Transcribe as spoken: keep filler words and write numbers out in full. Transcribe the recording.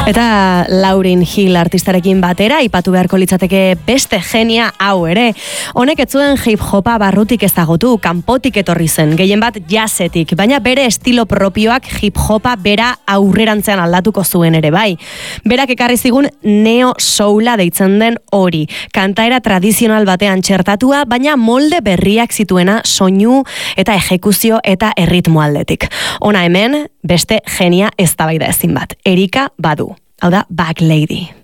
Eta Lauryn Hill artistarekin batera aipatu beharko litzateke beste genia hau ere. Honek ez zuen hip-hopa barrutik ezagutu, kanpotik etorri zen, gehien bat jazzetik, baina bere estilo propioak hip-hopa bera aurrerantzean aldatuko zuen ere bai. Berak ekarri zigun neo soula deitzen den hori, kantaera tradizional batean txertatua, baina molde berriak zituena soinu eta ejekuzio eta erritmo aldetik. Ona hemen, beste genia eztabaida ezin bat, Erika Badu. Hau da, Back Lady.